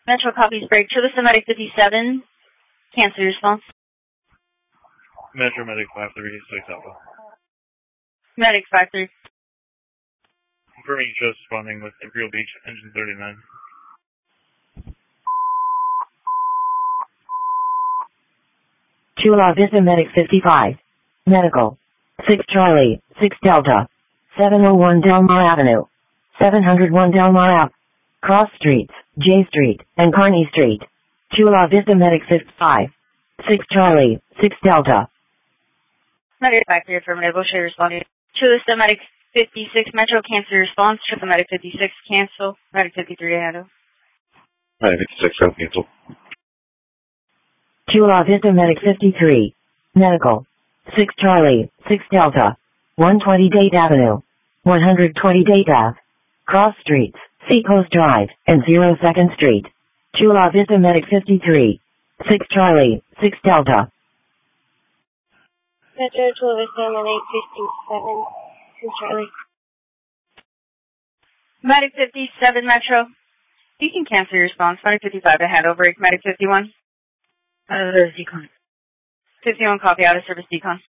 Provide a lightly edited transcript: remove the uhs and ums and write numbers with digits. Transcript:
Metro copies break. Chula Medic 57. Cancel your response. Metro Medic 536 Alpha. Medic 53. Confirming just responding with Imperial Beach, engine 39. Chula Vista Medic 55. Medical. 6 Charlie, 6 Delta. 701 Delmar Avenue. 701 Delmar Ave. Cross Streets, J Street, and Kearney Street. Chula Vista Medic 55. 6 Charlie, 6 Delta. Medic 53 affirmative. O'Shea responding. Chula Medic 56 Metro cancel response. Chula Medic 56 cancel. Medic 53 handle. Medic 56 cancel. Chula Vista Medic 53. Medical. 6 Charlie, 6 Delta. 120 Date Avenue. 120 Date Ave. Cross Streets, Seacoast Drive, and 02nd Street. Chula Vista Medic 53. 6 Charlie, 6 Delta. Metro Chula Vista Medic 57. 6 Charlie. Medic 57 Metro. You can cancel your response. Medic 55 to hand over. Medic 51. Out of service decon. 51 copy out of service decon.